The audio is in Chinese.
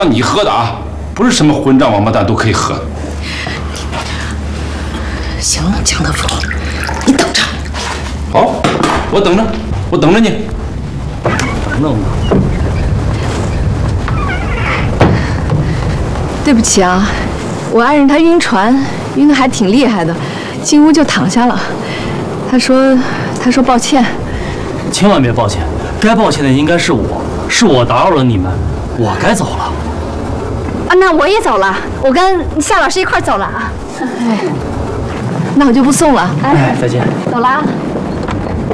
让你喝的啊，不是什么混账王八蛋都可以喝。 行，江德福，你等着。 好，我等着，我等着你。等等我。 对不起啊，我爱人他晕船，晕得还挺厉害的，进屋就躺下了。他说抱歉。 千万别抱歉，该抱歉的应该是我，是我打扰了你们，我该走了。 啊，那我也走了，我跟夏老师一块走了啊。 哎，那我就不送了。 哎，再见。 走了啊。